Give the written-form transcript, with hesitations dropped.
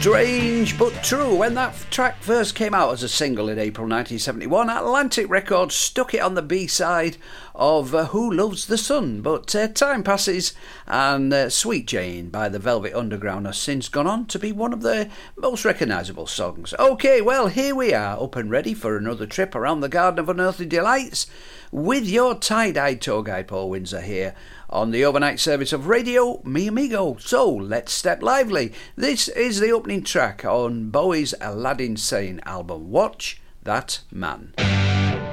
Strange but true. When that track first came out as a single in April 1971, Atlantic Records stuck it on the B-side of Who Loves the Sun. But time passes and Sweet Jane by the Velvet Underground has since gone on to be one of their most recognisable songs. OK, well, here we are, up and ready for another trip around the Garden of Unearthly Delights with your tie-dyed tour guide Paul Windsor here on the overnight service of Radio Mi Amigo. So let's step lively. This is the opening track on Bowie's Aladdin Sane album, Watch That Man.